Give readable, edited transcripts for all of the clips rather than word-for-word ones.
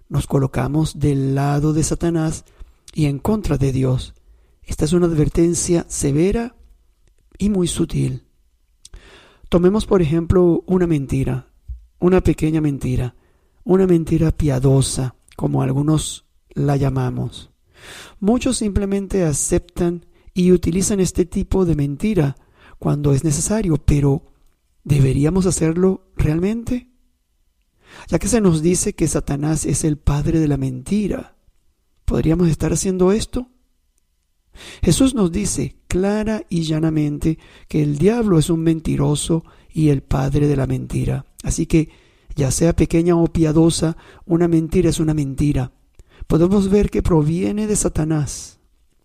nos colocamos del lado de Satanás y en contra de Dios. Esta es una advertencia severa y muy sutil. Tomemos, por ejemplo, una mentira, una pequeña mentira, una mentira piadosa, como algunos la llamamos. Muchos simplemente aceptan y utilizan este tipo de mentira cuando es necesario, pero ¿deberíamos hacerlo realmente? Ya que se nos dice que Satanás es el padre de la mentira, ¿podríamos estar haciendo esto? Jesús nos dice clara y llanamente que el diablo es un mentiroso y el padre de la mentira. Así que, ya sea pequeña o piadosa, una mentira es una mentira. Podemos ver que proviene de Satanás.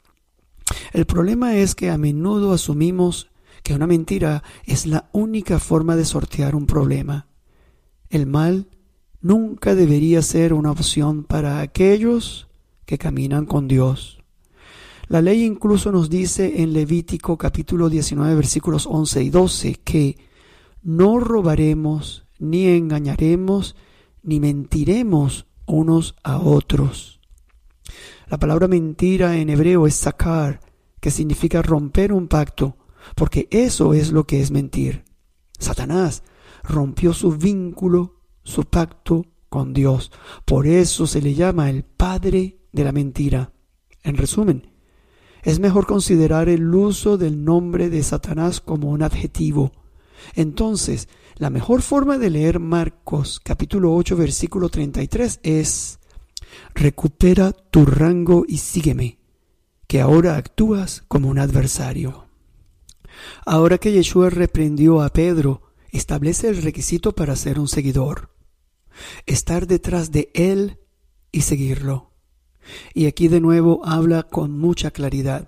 El problema es que a menudo asumimos que una mentira es la única forma de sortear un problema. El mal nunca debería ser una opción para aquellos que caminan con Dios. La ley incluso nos dice en Levítico capítulo 19 versículos 11 y 12 que no robaremos, ni engañaremos, ni mentiremos unos a otros. La palabra mentira en hebreo es sakar, que significa romper un pacto, porque eso es lo que es mentir. Satanás rompió su vínculo, su pacto con Dios. Por eso se le llama el padre de la mentira. En resumen, es mejor considerar el uso del nombre de Satanás como un adjetivo. Entonces, la mejor forma de leer Marcos capítulo 8 versículo 33 es: recupera tu rango y sígueme, que ahora actúas como un adversario. Ahora que Yeshua reprendió a Pedro, establece el requisito para ser un seguidor: estar detrás de él y seguirlo. Y aquí de nuevo habla con mucha claridad.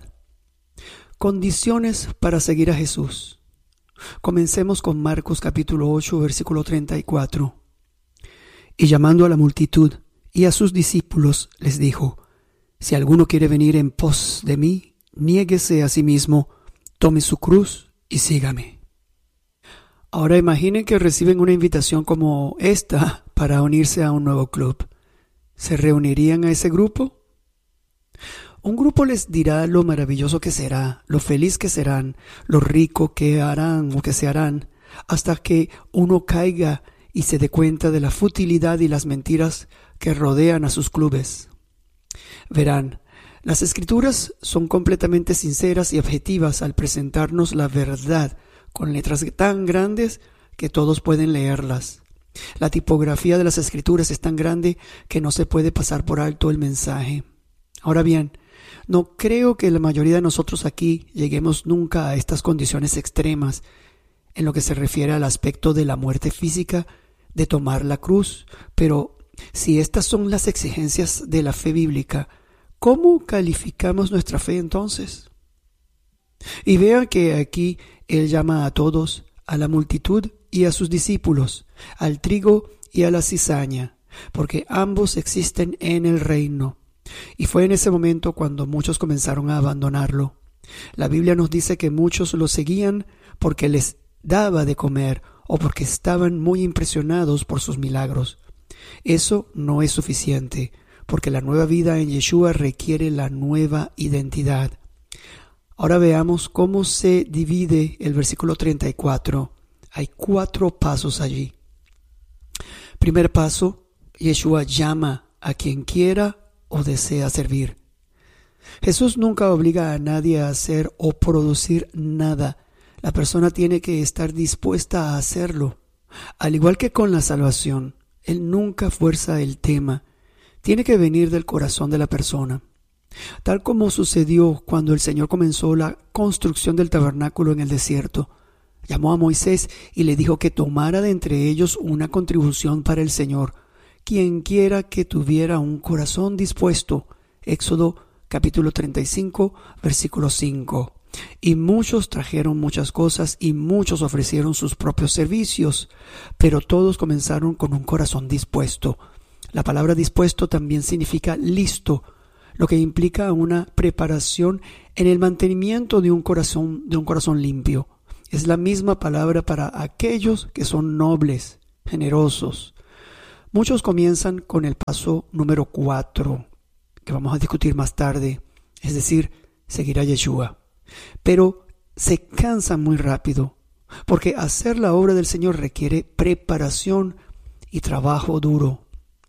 Condiciones para seguir a Jesús. Comencemos con Marcos capítulo 8 versículo 34. Y llamando a la multitud y a sus discípulos les dijo: si alguno quiere venir en pos de mí, niéguese a sí mismo, tome su cruz y sígame. Ahora imaginen que reciben una invitación como esta para unirse a un nuevo club. ¿Se reunirían a ese grupo? Un grupo les dirá lo maravilloso que será, lo feliz que serán, lo rico que harán o que se harán, hasta que uno caiga y se dé cuenta de la futilidad y las mentiras que rodean a sus clubes. Verán, las Escrituras son completamente sinceras y objetivas al presentarnos la verdad con letras tan grandes que todos pueden leerlas. La tipografía de las Escrituras es tan grande que no se puede pasar por alto el mensaje. Ahora bien, no creo que la mayoría de nosotros aquí lleguemos nunca a estas condiciones extremas en lo que se refiere al aspecto de la muerte física, de tomar la cruz, pero si estas son las exigencias de la fe bíblica, ¿cómo calificamos nuestra fe entonces? Y vean que aquí Él llama a todos, a la multitud y a sus discípulos, al trigo y a la cizaña, porque ambos existen en el reino. Y fue en ese momento cuando muchos comenzaron a abandonarlo. La Biblia nos dice que muchos lo seguían porque les daba de comer o porque estaban muy impresionados por sus milagros. Eso no es suficiente, porque la nueva vida en Yeshua requiere la nueva identidad. Ahora veamos cómo se divide el versículo 34. Hay 4 pasos allí. Primer paso, Yeshua llama a quien quiera o desea servir. Jesús nunca obliga a nadie a hacer o producir nada. La persona tiene que estar dispuesta a hacerlo. Al igual que con la salvación, Él nunca fuerza el tema. Tiene que venir del corazón de la persona. Tal como sucedió cuando el Señor comenzó la construcción del tabernáculo en el desierto. Llamó a Moisés y le dijo que tomara de entre ellos una contribución para el Señor, quien quiera que tuviera un corazón dispuesto. Éxodo capítulo 35, versículo 5. Y muchos trajeron muchas cosas y muchos ofrecieron sus propios servicios, pero todos comenzaron con un corazón dispuesto. La palabra dispuesto también significa listo, lo que implica una preparación en el mantenimiento de un corazón limpio. Es la misma palabra para aquellos que son nobles, generosos. Muchos comienzan con el paso número 4, que vamos a discutir más tarde, es decir, seguir a Yeshua. Pero se cansan muy rápido, porque hacer la obra del Señor requiere preparación y trabajo duro.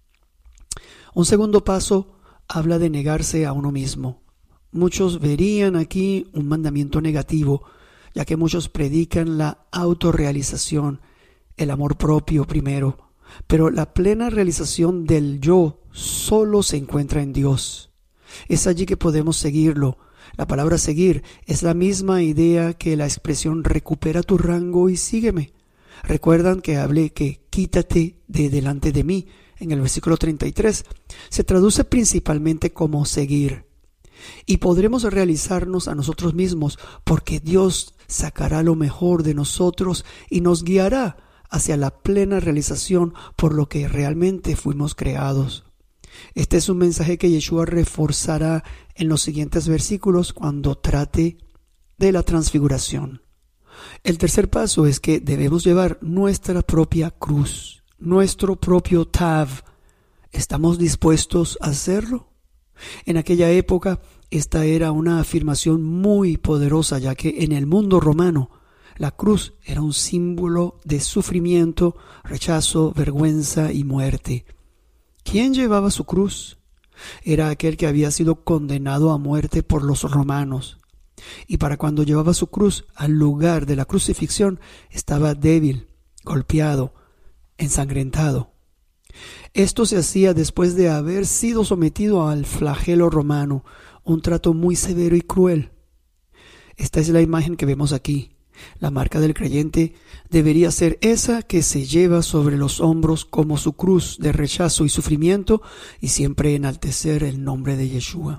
Un segundo paso habla de negarse a uno mismo. Muchos verían aquí un mandamiento negativo, ya que muchos predican la autorrealización, el amor propio primero. Pero la plena realización del yo solo se encuentra en Dios. Es allí que podemos seguirlo. La palabra seguir es la misma idea que la expresión recupera tu rango y sígueme. Recuerdan que hablé que quítate de delante de mí en el versículo 33. Se traduce principalmente como seguir. Y podremos realizarnos a nosotros mismos porque Dios sacará lo mejor de nosotros y nos guiará hacia la plena realización por lo que realmente fuimos creados. Este es un mensaje que Yeshua reforzará en los siguientes versículos cuando trate de la transfiguración. El tercer paso es que debemos llevar nuestra propia cruz, nuestro propio tav. ¿Estamos dispuestos a hacerlo? En aquella época, esta era una afirmación muy poderosa, ya que en el mundo romano la cruz era un símbolo de sufrimiento, rechazo, vergüenza y muerte. ¿Quién llevaba su cruz? Era aquel que había sido condenado a muerte por los romanos. Y para cuando llevaba su cruz al lugar de la crucifixión, estaba débil, golpeado, ensangrentado. Esto se hacía después de haber sido sometido al flagelo romano, un trato muy severo y cruel. Esta es la imagen que vemos aquí. La marca del creyente debería ser esa que se lleva sobre los hombros como su cruz de rechazo y sufrimiento y siempre enaltecer el nombre de Yeshua.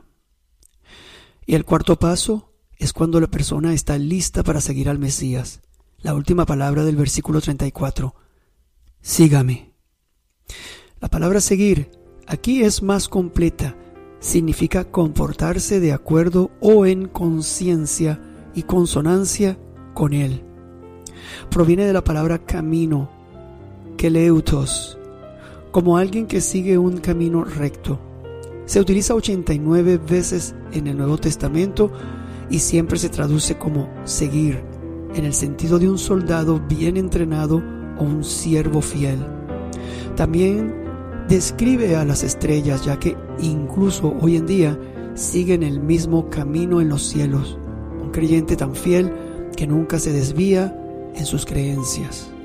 Y el cuarto paso es cuando la persona está lista para seguir al Mesías. La última palabra del versículo 34. Sígame. La palabra seguir aquí es más completa. Significa comportarse de acuerdo o en conciencia y consonancia con él. Proviene de la palabra camino, keleutos, como alguien que sigue un camino recto. Se utiliza 89 veces en el Nuevo Testamento y siempre se traduce como seguir, en el sentido de un soldado bien entrenado o un siervo fiel. También describe a las estrellas, ya que incluso hoy en día siguen el mismo camino en los cielos. Un creyente tan fiel que nunca se desvía en sus creencias.